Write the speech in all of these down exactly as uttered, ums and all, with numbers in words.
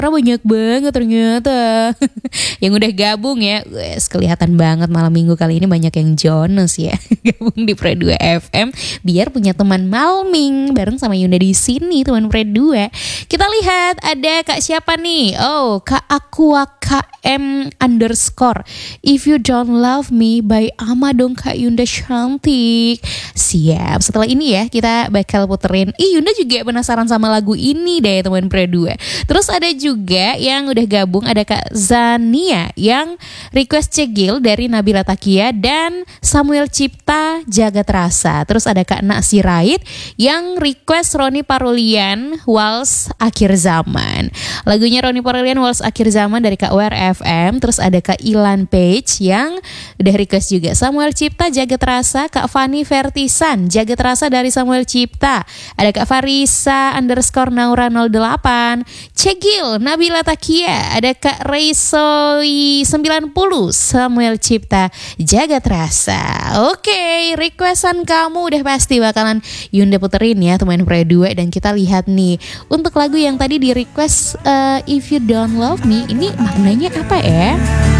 Karena banyak banget ternyata yang udah gabung ya. Wes, kelihatan banget malam minggu kali ini banyak yang Jonas ya gabung di Pre dua F M biar punya teman malming bareng sama Yunda di sini teman Pre dua. Kita lihat ada Kak siapa nih? Oh, Kak Aqua K M underscore If You Don't Love Me by Ama dong Kak Yunda cantik. Siap, setelah ini ya kita bakal puterin. Ih, Yunda juga penasaran sama lagu ini deh teman Pre dua. Terus ada juga yang udah gabung, ada Kak Zania yang request Cegil dari Nabila Takia dan Samuel Cipta Jagat Rasa. Terus ada Kak Nak Sirait yang request Roni Parulian Waltz Akhir Zaman. Lagunya Roni Parulian Waltz Akhir Zaman dari Kak W R F M. Terus ada Kak Ilan Page yang udah request juga Samuel Cipta Jagat Rasa. Kak Fani Vertisan Jagat Rasa dari Samuel Cipta. Ada Kak Farisa underscore Naura nol delapan Cegil Nabila Takia. Ada Kak Reisoi sembilan puluh Samuel Cipta Jagat Rasa. Oke, requestan kamu udah pasti bakalan Yunda puterin ya teman Pre dua. Dan kita lihat nih untuk lagu yang tadi di request uh, If You Don't Love Me, ini maknanya apa ya?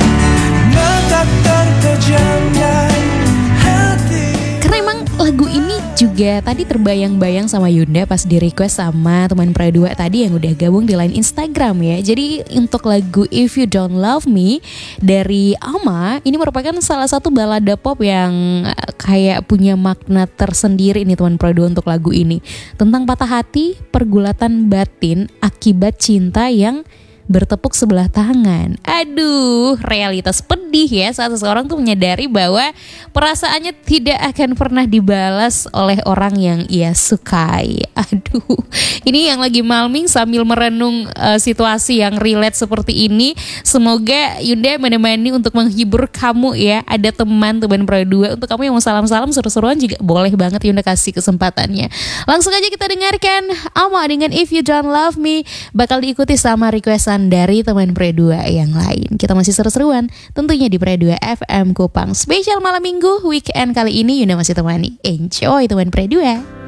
Karena emang lagu ini juga tadi terbayang-bayang sama Yunda pas di request sama teman Pre dua tadi yang udah gabung di line Instagram ya. Jadi untuk lagu If You Don't Love Me dari Ama, ini merupakan salah satu balada pop yang kayak punya makna tersendiri nih teman Pre dua untuk lagu ini. Tentang patah hati, pergulatan batin akibat cinta yang bertepuk sebelah tangan. Aduh, realitas pedih ya saat seseorang tuh menyadari bahwa perasaannya tidak akan pernah dibalas oleh orang yang ia sukai. Aduh, ini yang lagi malming sambil merenung uh, situasi yang relate seperti ini. Semoga Yunda menemani untuk menghibur kamu ya. Ada teman-teman Pre dua. Untuk kamu yang mau salam-salam seru-seruan juga boleh banget Yunda kasih kesempatannya. Langsung aja kita dengarkan Ama dengan If You Don't Love Me, bakal diikuti sama requestan dari teman Pre dua yang lain. Kita masih seru-seruan tentunya di Pre dua F M Kupang. Spesial malam minggu weekend kali ini Yunda masih temani. Enjoy teman Pre dua.